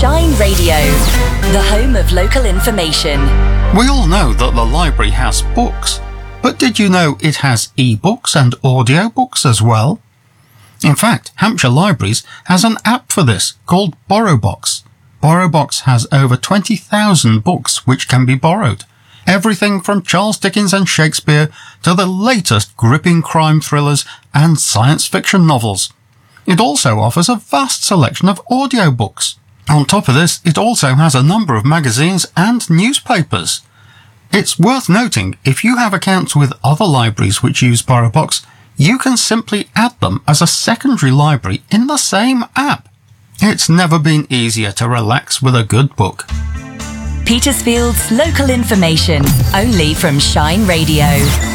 Shine Radio, the home of local information. We all know that the library has books, but did you know it has e-books and audiobooks as well? In fact, Hampshire Libraries has an app for this called BorrowBox. BorrowBox has over 20,000 books which can be borrowed. Everything from Charles Dickens and Shakespeare to the latest gripping crime thrillers and science fiction novels. It also offers a vast selection of audiobooks. On top of this, it also has a number of magazines and newspapers. It's worth noting, if you have accounts with other libraries which use BorrowBox, you can simply add them as a secondary library in the same app. It's never been easier to relax with a good book. Petersfield's local information, only from Shine Radio.